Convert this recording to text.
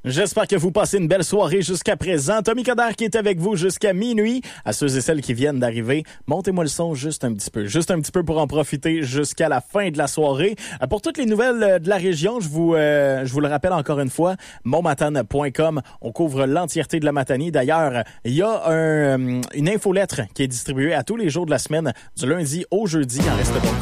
J'espère que vous passez une belle soirée jusqu'à présent. Tommy Coderre qui est avec vous jusqu'à minuit. À ceux et celles qui viennent d'arriver, montez-moi le son juste un petit peu pour en profiter jusqu'à la fin de la soirée. Pour toutes les nouvelles de la région, je vous le rappelle encore une fois, montmatane.com. On couvre l'entièreté de la Matanie. D'ailleurs, il y a une infolettre qui est distribuée à tous les jours de la semaine, du lundi au jeudi. En reste bon.